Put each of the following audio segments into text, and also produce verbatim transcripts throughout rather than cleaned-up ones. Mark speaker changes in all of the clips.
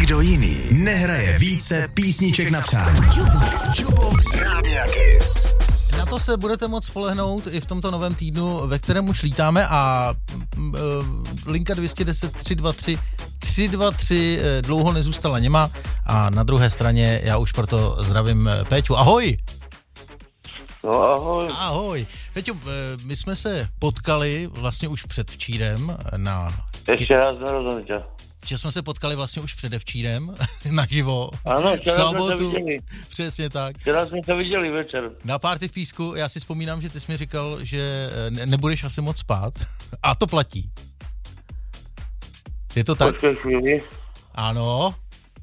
Speaker 1: Nikdo jiný nehraje více písniček na přání. Jukebox, Jukebox Rádia Kiss.
Speaker 2: Na to se budete moct spolehnout i v tomto novém týdnu, ve kterém už lítáme a uh, linka dvě jedna nula tři dva tři tři dva tři dlouho nezůstala něma a na druhé straně já už proto zdravím Péťu. Ahoj!
Speaker 3: No ahoj.
Speaker 2: Ahoj. Peťo, my jsme se potkali vlastně už předvčírem na...
Speaker 3: Ještě raz nerozumím tě.
Speaker 2: Že jsme se potkali vlastně už předevčírem naživo.
Speaker 3: Ano,
Speaker 2: v
Speaker 3: včera jsme se
Speaker 2: sobotu.
Speaker 3: viděli.
Speaker 2: Přesně tak.
Speaker 3: Včera jsme se viděli večer.
Speaker 2: Na party v Písku, já si vzpomínám, že ty jsi mi říkal, že ne- nebudeš asi moc spát. A to platí. Je to tak?
Speaker 3: Počkej chvíli.
Speaker 2: Ano.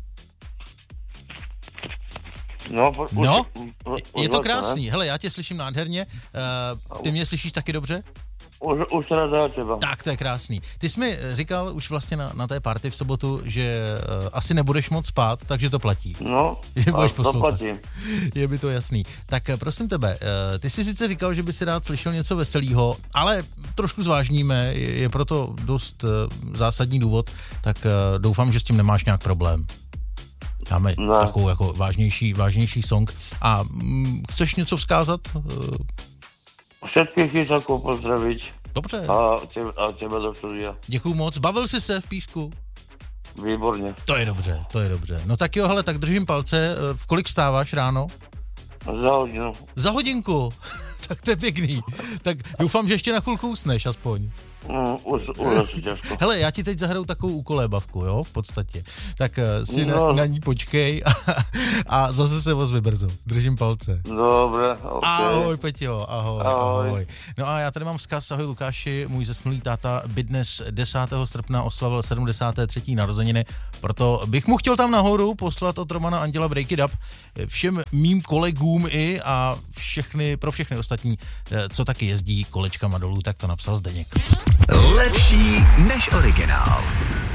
Speaker 3: No, po,
Speaker 2: No,
Speaker 3: po,
Speaker 2: je to krásný. Hele, já tě slyším nádherně. Uh, ty mě slyšíš taky dobře?
Speaker 3: Už, už se nedá třeba.
Speaker 2: Tak, to je krásný. Ty jsi mi říkal už vlastně na, na té party v sobotu, že uh, asi nebudeš moc spát, takže to platí.
Speaker 3: No,
Speaker 2: Je budeš
Speaker 3: to
Speaker 2: poslouchat.
Speaker 3: platí.
Speaker 2: Je by to jasný. Tak uh, prosím tebe, uh, ty jsi sice říkal, že by si rád slyšel něco veselého, ale trošku zvážníme, je, je proto dost uh, zásadní důvod, tak uh, doufám, že s tím nemáš nějak problém. Dáme
Speaker 3: Ne.
Speaker 2: takovou jako vážnější, vážnější song. A mm, chceš něco vzkázat? Uh,
Speaker 3: Všetkých chytáků pozdravit.
Speaker 2: Dobře.
Speaker 3: A tebe, a tebe do studia.
Speaker 2: Děkuju moc. Bavil jsi se v Písku?
Speaker 3: Výborně.
Speaker 2: To je dobře, to je dobře. No tak jo, hele, tak držím palce. V kolik vstáváš ráno?
Speaker 3: Za hodinu.
Speaker 2: Za hodinku. Tak to je pěkný. Tak doufám, že ještě na chvilku usneš aspoň.
Speaker 3: No, už, už asi těžko.
Speaker 2: Hele, já ti teď zahraju takovou ukolébavku, jo, v podstatě. Tak uh, si
Speaker 3: No.
Speaker 2: na, na ní počkej a, a zase se ozvi brzo. Držím palce.
Speaker 3: Dobré, ok.
Speaker 2: Ahoj, Peťo, ahoj, ahoj,
Speaker 3: Ahoj.
Speaker 2: No a já tady mám vzkaz, ahoj Lukáši, můj zesnulý táta by dnes desátého srpna oslavil sedmdesáté třetí narozeniny, proto bych mu chtěl tam nahoru poslat od Romana Anděla Break It Up všem mým kolegům i a všechny, pro všechny ostatní, co taky jezdí kolečkama dolů, tak to napsal Zdeněk.
Speaker 1: Lepší než originál.